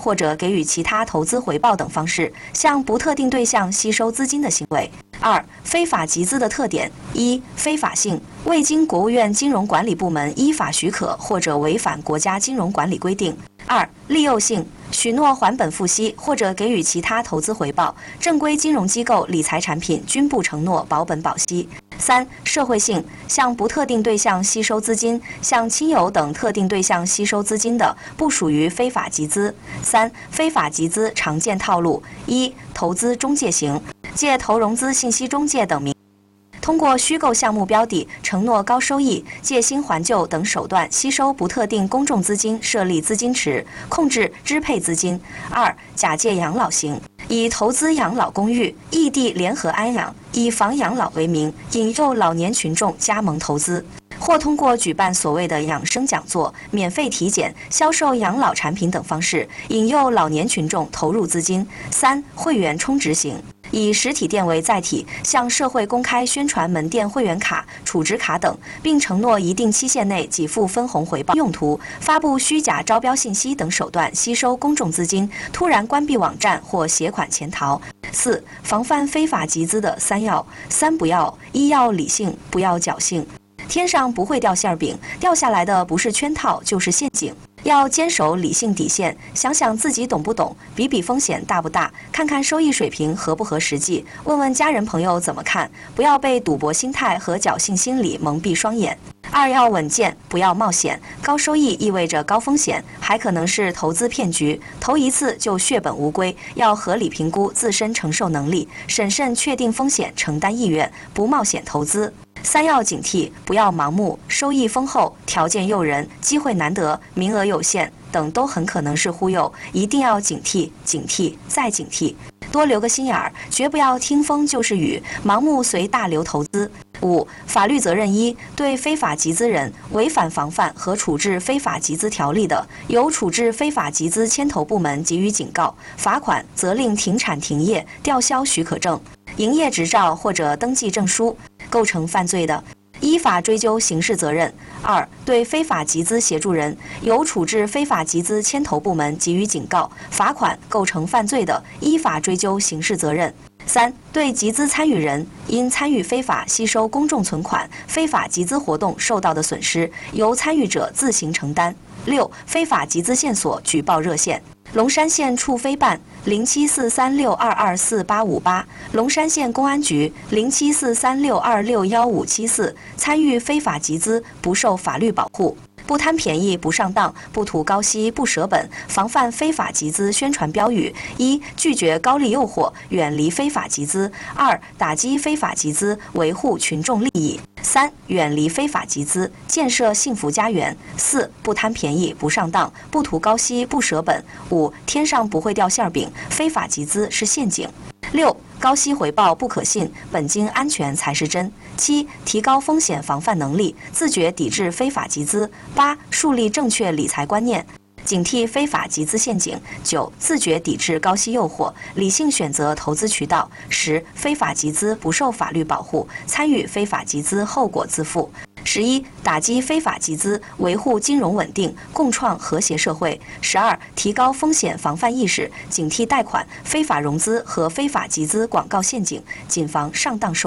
或者给予其他投资回报等方式，向不特定对象吸收资金的行为。2、非法集资的特点：一、非法性，未经国务院金融管理部门依法许可或者违反国家金融管理规定； 2、利诱性，许诺还本付息或者给予其他投资回报，正规金融机构理财产品均不承诺保本保息。3、社会性，向不特定对象吸收资金，向亲友等特定对象吸收资金的，不属于非法集资。3、非法集资常见套路：一、投资中介型，借投融资信息中介等名，通过虚构项目标的，承诺高收益、借新还旧等手段吸收不特定公众资金，设立资金池，控制支配资金。2、假借养老型，以投资养老公寓、异地联合安养、以房养老为名，引诱老年群众加盟投资，或通过举办所谓的养生讲座、免费体检、销售养老产品等方式，引诱老年群众投入资金。3、会员充值型，以实体店为载体，向社会公开宣传门店会员卡、储值卡等，并承诺一定期限内给付分红回报用途，发布虚假招标信息等手段吸收公众资金，突然关闭网站或携款潜逃。4、防范非法集资的3要：3不要，一要理性，不要侥幸。天上不会掉馅饼，掉下来的不是圈套就是陷阱。要坚守理性底线，想想自己懂不懂，比比风险大不大，看看收益水平合不合实际，问问家人朋友怎么看，不要被赌博心态和侥幸心理蒙蔽双眼。2要稳健，不要冒险，高收益意味着高风险，还可能是投资骗局，投一次就血本无归，要合理评估自身承受能力，审慎确定风险承担意愿，不冒险投资。3要警惕，不要盲目，收益丰厚、条件诱人、机会难得、名额有限等都很可能是忽悠，一定要警惕、警惕再警惕，多留个心眼儿，绝不要听风就是雨，盲目随大流投资。5、法律责任1，对非法集资人违反防范和处置非法集资条例的，由处置非法集资牵头部门给予警告、罚款、责令停产停业、吊销许可证、营业执照或者登记证书，构成犯罪的，依法追究刑事责任。2、对非法集资协助人，由处置非法集资牵头部门给予警告、罚款，构成犯罪的，依法追究刑事责任。3、对集资参与人，因参与非法吸收公众存款、非法集资活动受到的损失，由参与者自行承担。6、非法集资线索举报热线：龙山县处非办0743622488，龙山县公安局074362617574。参与非法集资不受法律保护，不贪便宜不上当，不图高息不舍本，防范非法集资宣传标语： 1、拒绝高利诱惑，远离非法集资； 2、打击非法集资，维护群众利益； 3、远离非法集资，建设幸福家园； 4、不贪便宜不上当，不图高息不舍本； 5、天上不会掉馅饼，非法集资是陷阱； 6、高息回报不可信，本金安全才是真； 7、提高风险防范能力，自觉抵制非法集资； 8、树立正确理财观念，警惕非法集资陷阱； 9、自觉抵制高息诱惑，理性选择投资渠道； 10、非法集资不受法律保护，参与非法集资后果自负； 11、打击非法集资，维护金融稳定，共创和谐社会； 12、提高风险防范意识，警惕贷款、非法融资和非法集资广告陷阱，谨防上当受